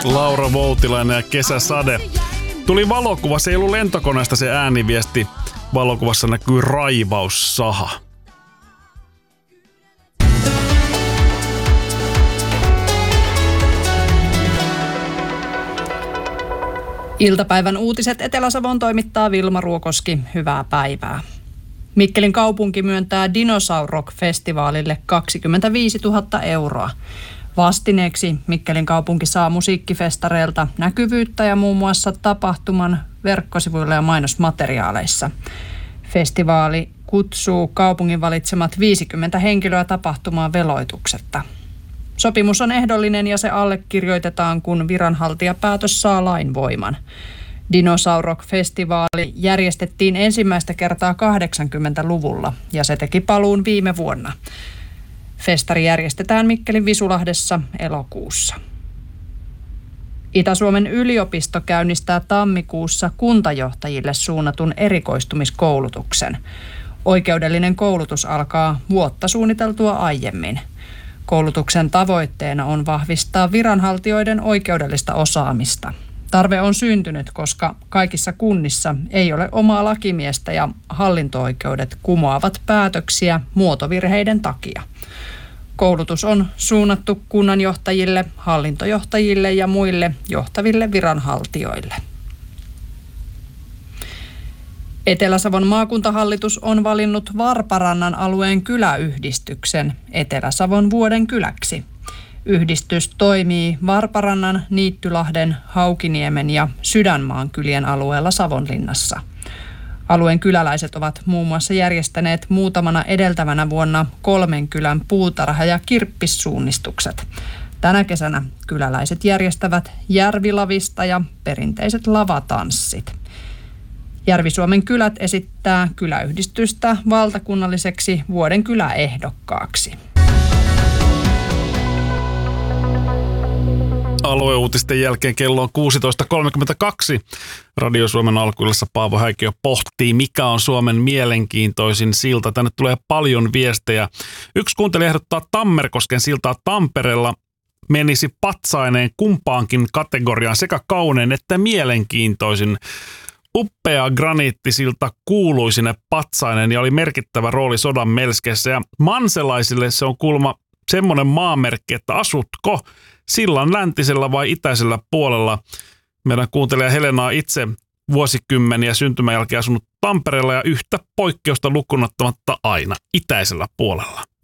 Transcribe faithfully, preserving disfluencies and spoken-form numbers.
Laura Voutilainen ja Kesäsade. Tuli valokuva, se ei ollut lentokoneesta se ääniviesti. Valokuvassa näkyy raivaussaha. Iltapäivän uutiset Etelä-Savon toimittaa Vilma Ruokoski. Hyvää päivää. Mikkelin kaupunki myöntää Dinosaur Rock-festivaalille kaksikymmentäviisituhatta euroa. Vastineeksi Mikkelin kaupunki saa musiikkifestareilta näkyvyyttä ja muun muassa tapahtuman verkkosivuilla ja mainosmateriaaleissa. Festivaali kutsuu kaupungin valitsemat viisikymmentä henkilöä tapahtumaan veloituksetta. Sopimus on ehdollinen ja se allekirjoitetaan, kun viranhaltijapäätös saa lainvoiman. Dinosaur Rock-festivaali järjestettiin ensimmäistä kertaa kahdeksankymmentäluvulla ja se teki paluun viime vuonna. Festari järjestetään Mikkelin Visulahdessa elokuussa. Itä-Suomen yliopisto käynnistää tammikuussa kuntajohtajille suunnatun erikoistumiskoulutuksen. Oikeudellinen koulutus alkaa vuotta suunniteltua aiemmin. Koulutuksen tavoitteena on vahvistaa viranhaltijoiden oikeudellista osaamista. Tarve on syntynyt, koska kaikissa kunnissa ei ole omaa lakimiestä ja hallinto-oikeudet kumoavat päätöksiä muotovirheiden takia. Koulutus on suunnattu kunnanjohtajille, hallintojohtajille ja muille johtaville viranhaltijoille. Etelä-Savon maakuntahallitus on valinnut Varparannan alueen kyläyhdistyksen Etelä-Savon vuoden kyläksi. Yhdistys toimii Varparannan, Niittylahden, Haukiniemen ja Sydänmaan kylien alueella Savonlinnassa. Alueen kyläläiset ovat muun muassa järjestäneet muutamana edeltävänä vuonna kolmen kylän puutarha- ja kirppissuunnistukset. Tänä kesänä kyläläiset järjestävät järvilavista ja perinteiset lavatanssit. Järvi-Suomen kylät esittää kyläyhdistystä valtakunnalliseksi vuoden kyläehdokkaaksi. Alueuutisten jälkeen kello on kuusitoista kolmekymmentäkaksi. Radio Suomen alkuillassa Paavo Häikiö pohtii, mikä on Suomen mielenkiintoisin silta. Tänne tulee paljon viestejä. Yksi kuuntelija ehdottaa Tammerkosken siltaa Tampereella. Menisi patsaineen kumpaankin kategoriaan, sekä kaunein että mielenkiintoisin. Uppea graniittisilta kuuluisine patsainen ja oli merkittävä rooli sodan melskeissä. Ja manselaisille se on kuulemma semmoinen maamerkki, että asutko sillan läntisellä vai itäisellä puolella. Meidän kuuntelija Helena on itse vuosikymmeniä syntymän jälkeen asunut Tampereella ja yhtä poikkeusta lukunottamatta aina itäisellä puolella.